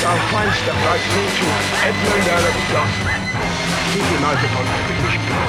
our fine stuff right through to Edmund Earl of Gloucester. Keep your knife upon me,